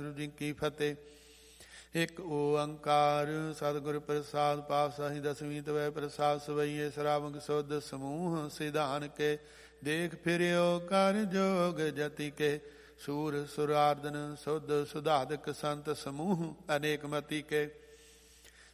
ਵਾਹਿਗੁਰੂ ਜੀ ਕੀ ਫਤਿਹ। ਇੱਕ ਓੰਕਾਰ ਸਤਿਗੁਰ ਪ੍ਰਸਾਦ ਪਾਤਸ਼ਾਹੀ ਦਸਵੀਂ ਤਵੈ ਪ੍ਰਸਾਦ ਸਵਈਏ ਸਰਾਵੰਗ ਸੁਧ ਸਮੂਹ ਸਿਧਾਨ ਕੇ ਦੇਖ ਫਿਰਿਓ ਕਰ ਜੋਗ ਜਤੀ ਕੇ ਸੂਰ ਸੁਰਾਰਦਨ ਸੁਧ ਸੁਧਾਦਕ ਸੰਤ ਸਮੂਹ ਅਨੇਕ ਮਤੀ ਕੇ